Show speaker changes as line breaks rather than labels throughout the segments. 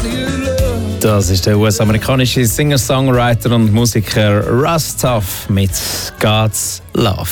Das ist der US-amerikanische Singer-Songwriter und Musiker Russ Tuff mit God's Love.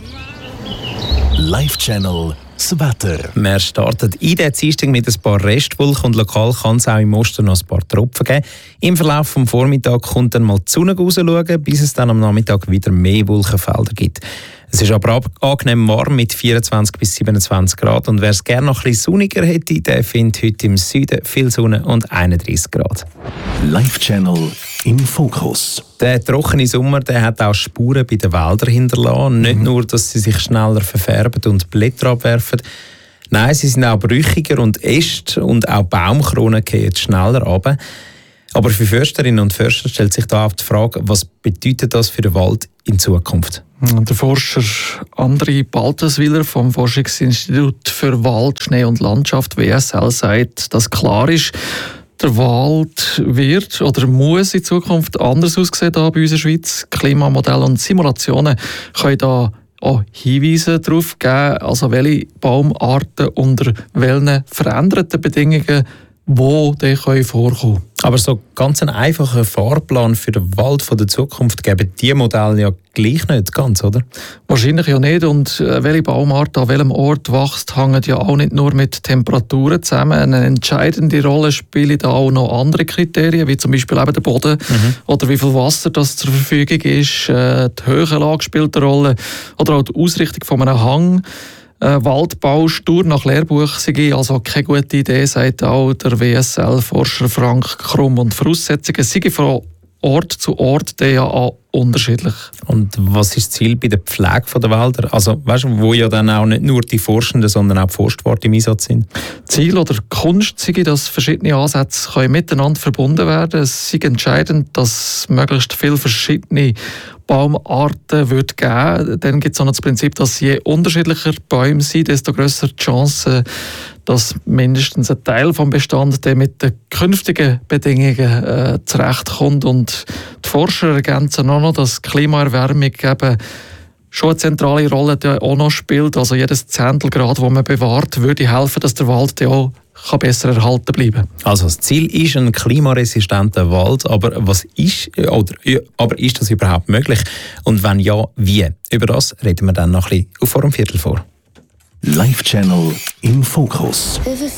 Live-Channel das Wetter.
Wir starten in der Dienstag mit ein paar Restwolken und lokal kann es auch im Osten noch ein paar Tropfen geben. Im Verlauf des Vormittags kommt dann mal die Sonne rausschauen, bis es dann am Nachmittag wieder mehr Wolkenfelder gibt. Es ist aber angenehm warm mit 24 bis 27 Grad und wer es gerne noch ein bisschen sonniger hätte, der findet heute im Süden viel Sonne und 31 Grad.
Live-Channel im Fokus.
Der trockene Sommer der hat auch Spuren bei den Wäldern hinterlassen. Nicht nur, dass sie sich schneller verfärben und Blätter abwerfen. Nein, sie sind auch brüchiger und Äste und auch Baumkronen gehen schneller runter. Aber für Försterinnen und Förster stellt sich da auch die Frage, was bedeutet das für den Wald in Zukunft?
Der Forscher André Balthaswiller vom Forschungsinstitut für Wald, Schnee und Landschaft WSL sagt, dass klar ist, der Wald wird oder muss in Zukunft anders aussehen bei uns in der Schweiz. Klimamodelle und Simulationen können da auch Hinweise darauf geben, also welche Baumarten unter welchen veränderten Bedingungen die vorkommen können.
Aber so ganz einen einfachen Fahrplan für den Wald von der Zukunft geben die Modelle ja gleich nicht ganz, oder?
Wahrscheinlich ja nicht. Und welche Baumart an welchem Ort wächst, hängt ja auch nicht nur mit Temperaturen zusammen. Eine entscheidende Rolle spielen da auch noch andere Kriterien, wie zum Beispiel eben der Boden oder wie viel Wasser das zur Verfügung ist. Die Höhenlage spielt eine Rolle oder auch die Ausrichtung von einem Hang. Waldbau stur nach Lehrbuch sei also keine gute Idee, sagt auch der WSL-Forscher Frank Krumm. Und Voraussetzungen seien von Ort zu Ort ja auch unterschiedlich.
Und was ist das Ziel bei der Pflege der Wälder? Also, weißt du, wo ja dann auch nicht nur die Forschenden, sondern auch die Forstwarte im Einsatz sind?
Ziel oder Kunst sei, dass verschiedene Ansätze können miteinander verbunden werden. Es ist entscheidend, dass möglichst viele verschiedene Baumarten wird geben. Dann gibt es auch noch das Prinzip, dass je unterschiedlicher Bäume sind, desto grösser die Chance, dass mindestens ein Teil des Bestands mit den künftigen Bedingungen zurechtkommt. Und die Forscher ergänzen auch noch, dass Klimaerwärmung eben schon eine zentrale Rolle auch noch spielt. Also jedes Zehntelgrad, das man bewahrt, würde helfen, dass der Wald auch besser erhalten bleiben kann.
Also das Ziel ist ein klimaresistenter Wald, aber ist das überhaupt möglich? Und wenn ja, wie? Über das reden wir dann noch ein bisschen vor dem Viertel vor.
Live-Channel im Fokus.